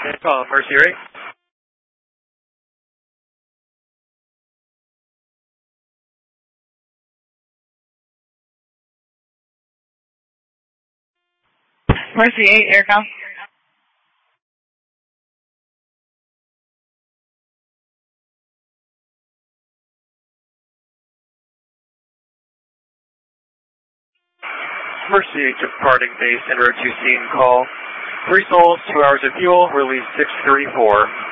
Call Mercy Ray. Mercy 8, Aircom. Mercy departing base en route to scene call. 3 souls, 2 hours of fuel, release 634.